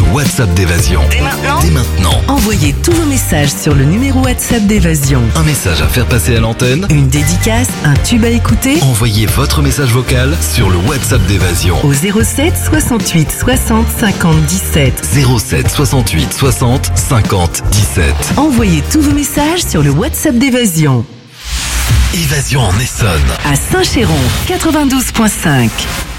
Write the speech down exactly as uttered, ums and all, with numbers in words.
WhatsApp d'Évasion. Dès maintenant Dès maintenant. Envoyez tous vos messages sur le numéro WhatsApp d'Évasion. Un message à faire passer à l'antenne. Une dédicace, un tube à écouter. Envoyez votre message vocal sur le WhatsApp d'Évasion. Au zéro sept soixante-huit soixante cinquante dix-sept. zéro sept soixante-huit soixante cinquante dix-sept. Envoyez tous vos messages sur le WhatsApp d'Évasion. Évasion en Essonne. À Saint-Chéron, quatre-vingt-douze virgule cinq.